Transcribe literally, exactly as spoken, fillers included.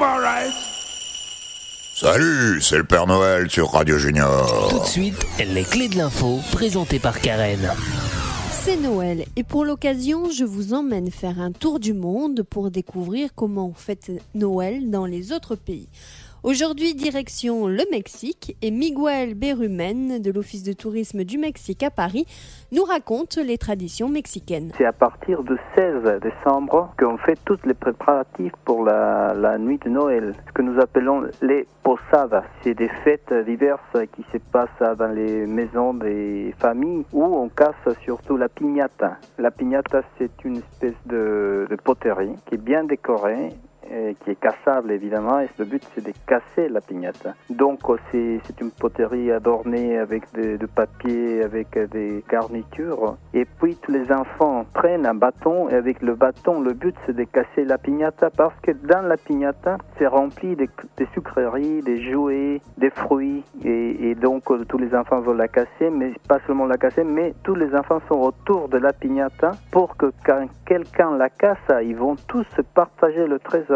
all right. Salut, c'est le Père Noël sur Radio Junior. Tout de suite, les clés de l'info, présentées par Karen. C'est Noël et pour l'occasion, je vous emmène faire un tour du monde pour découvrir comment on fête Noël dans les autres pays. Aujourd'hui, direction le Mexique et Miguel Berumen de l'Office de tourisme du Mexique à Paris nous raconte les traditions mexicaines. C'est à partir du seize décembre qu'on fait tous les préparatifs pour la, la nuit de Noël, ce que nous appelons les posadas. C'est des fêtes diverses qui se passent dans les maisons des familles où on casse surtout la piñata. La piñata, c'est une espèce de, de poterie qui est bien décorée, qui est cassable évidemment, et le but c'est de casser la piñata. Donc c'est, c'est une poterie adornée avec de, de papier, avec des garnitures, et puis tous les enfants prennent un bâton, et avec le bâton le but c'est de casser la piñata, parce que dans la piñata c'est rempli de, de sucreries, des jouets, des fruits, et, et donc tous les enfants veulent la casser, mais pas seulement la casser, mais tous les enfants sont autour de la piñata pour que quand quelqu'un la casse, ils vont tous se partager le trésor.